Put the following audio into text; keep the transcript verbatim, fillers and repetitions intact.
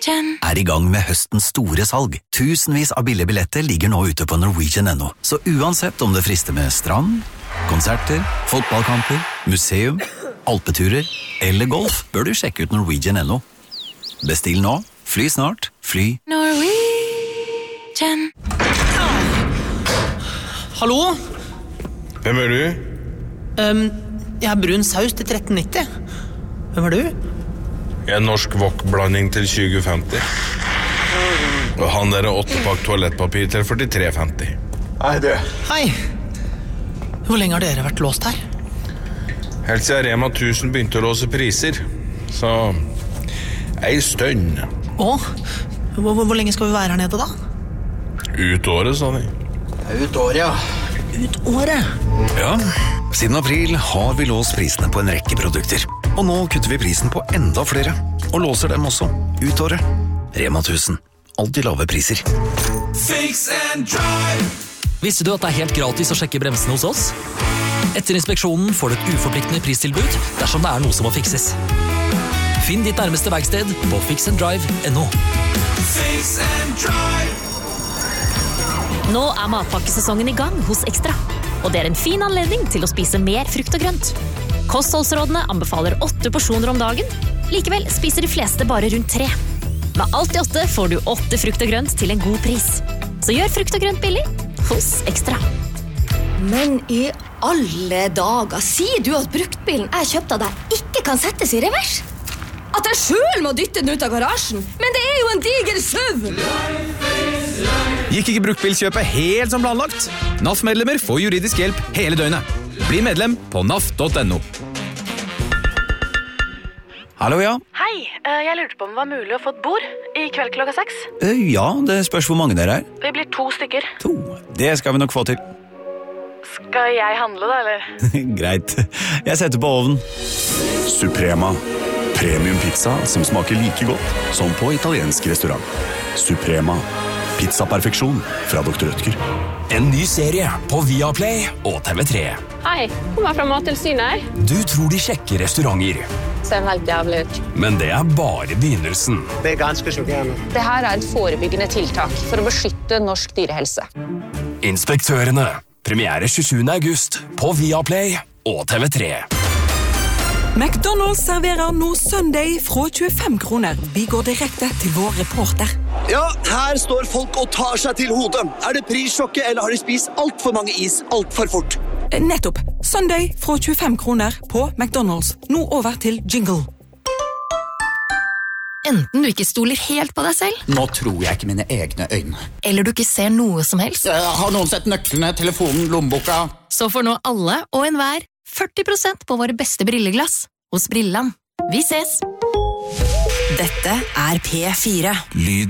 er i gang med høstens store salg. Tusenvis av billige billetter ligger nå ute på Norwegian punkt no. Så uansett om det frister med strand, konserter, fotballkamper, museum, alpeturer eller golf, bør du sjekke ut Norwegian punkt no. Bestill nå, fly snart, fly Norwegian. Hallo? Hvem er du? Um, jeg har brun saus til tretten nitti. Hvem er du? Jeg er norsk wok-blanding til tjue femti. Og han der er åttepakk toalettpapir til førtitre femti. Hei, du. Hei. Hvor lenge har dere vært låst her? Helt siden Rema tusen begynte å låse priser. Så ei stønn. Å? Hvor, hvor, hvor lenge skal vi være her nede da? Ut året, sa de. Ut året, ja. Ut året? Ja, siden april har vi låst prisene på en rekke produkter. Og nå kutter vi prisen på enda flere, og låser dem også ut året. Rema tusen. Alltid lave priser. Fix and drive. Visste du at det er helt gratis å sjekke bremsene hos oss? Etter inspeksjonen får du et uforpliktende pristilbud dersom det er noe som må fikses. Finn ditt nærmeste verksted på fix and drive punktum no. Fix and drive. Nå er matpakkesesongen i gang hos Ekstra, og det er en fin anledning til å spise mer frukt og grønt. Kostholdsrådene anbefaler åtte porsjoner om dagen. Likevel spiser de fleste bare rundt tre. Med alt i åtte får du åtte frukt og grønt til en god pris. Så gjør frukt og grønt billig hos Ekstra. Men i alle dager, sier du at bruktbilen jeg kjøpte av deg ikke kan settes i revers? At jeg selv må dytte den ut av garasjen? Men det er jo en diger SUV! Gikk ikke bruktbilkjøpet helt som planlagt? N A F-medlemmer får juridisk hjelp hele døgnet. Bli medlem på N A F punktum no. Hallo, ja. Hei, jeg lurte på om det var mulig å få et bord i kveld klokka seks. Ja, det spørs hvor mange dere er. Vi blir to stykker. To, det skal vi nok få til. Skal jeg handle da, eller? Greit, jeg setter på ovnen. Suprema. Premium pizza som smaker like godt som på italiensk restaurant. Suprema. Pizza-perfeksjon fra doktor Rødtger. En ny serie på Viaplay og T V tre. Hei, kommer fra Mattilsynet her. Du tror de sjekker restauranter. Ser helt jævlig ut. Men det er bare begynnelsen. Det er ganske sjokkerende. Det her er et forebyggende tiltak for å beskytte norsk dyrehelse. Inspektørene. Premiere tjuesjuende august på Viaplay og T V tre. McDonald's serverer nå Sunday fra tjuefem kroner. Vi går direkte til vår reporter. Ja, her står folk og tar seg til hodet. Er det prissjokket, eller har de spist alt for mange is alt for fort? Nettopp. Sunday fra tjuefem kroner på McDonald's. Nå over til jingle. Enten du ikke stoler helt på deg selv. Nå tror jeg ikke mine egne øyne. Eller du ikke ser noe som helst. Har noen sett nøklene, telefonen, lommeboka? Så får nå alle og enhver førti prosent på våre beste brilleglass hos Brilland. Vi ses! Dette er P fire. Lyd